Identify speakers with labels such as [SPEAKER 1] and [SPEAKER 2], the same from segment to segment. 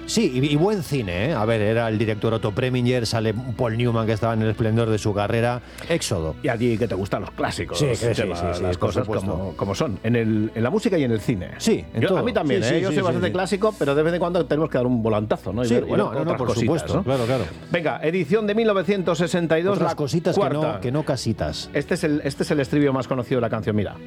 [SPEAKER 1] Sí, y buen cine, ¿eh? A ver, era el director Otto Preminger, sale Paul Newman, que estaba en el esplendor de su carrera. Éxodo.
[SPEAKER 2] Y a ti que te gustan los clásicos.
[SPEAKER 1] Sí, sí,
[SPEAKER 2] las cosas como son, en la música y en el cine.
[SPEAKER 1] Sí,
[SPEAKER 2] a mí también,
[SPEAKER 1] sí,
[SPEAKER 2] yo soy bastante clásico, pero de vez en cuando tenemos que dar un volantazo, ¿no? Y
[SPEAKER 1] Sí,
[SPEAKER 2] ver,
[SPEAKER 1] bueno, por
[SPEAKER 2] cositas,
[SPEAKER 1] supuesto,
[SPEAKER 2] ¿no?
[SPEAKER 1] Claro.
[SPEAKER 2] Venga, edición de 1962,
[SPEAKER 1] Otras
[SPEAKER 2] la
[SPEAKER 1] cositas
[SPEAKER 2] cuarta.
[SPEAKER 1] que no casitas.
[SPEAKER 2] Este es el estribillo más conocido de la canción, mira.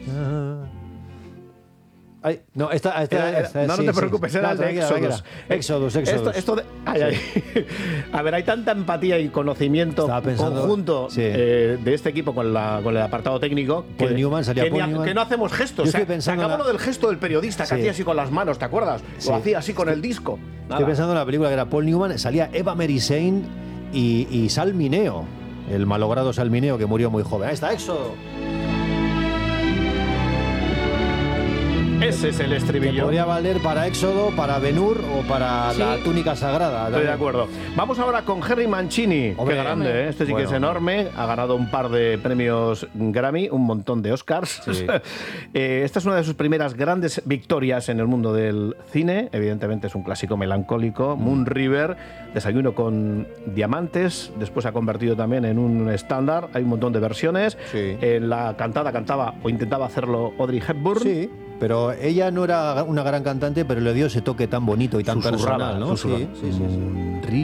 [SPEAKER 1] Ay, no, esta
[SPEAKER 2] no te preocupes, era el de
[SPEAKER 1] Exodus.
[SPEAKER 2] Esto de, A ver, hay tanta empatía y conocimiento conjunto de este equipo con el apartado técnico que no hacemos gestos. Sacamos lo del gesto del periodista que hacía así con las manos, ¿te acuerdas? Lo hacía así con el disco.
[SPEAKER 1] Estoy pensando en la película que era Paul Newman, salía Eva Merisane y Sal Mineo, el malogrado Sal Mineo que murió muy joven. Ahí está, Éxodo.
[SPEAKER 2] Ese es el estribillo.
[SPEAKER 1] Que podría valer para Éxodo, para Ben-Hur o para la túnica sagrada.
[SPEAKER 2] Estoy de acuerdo. Vamos ahora con Henry Mancini. Qué grande, ¿eh? Este sí que es enorme. Ha ganado un par de premios Grammy, un montón de Oscars. Sí. Esta es una de sus primeras grandes victorias en el mundo del cine. Evidentemente es un clásico melancólico. Moon River, Desayuno con diamantes. Después se ha convertido también en un estándar. Hay un montón de versiones. Sí. En la cantaba o intentaba hacerlo Audrey Hepburn.
[SPEAKER 1] Sí. Pero ella no era una gran cantante, pero le dio ese toque tan bonito y tan personal, ¿no?
[SPEAKER 2] Sí.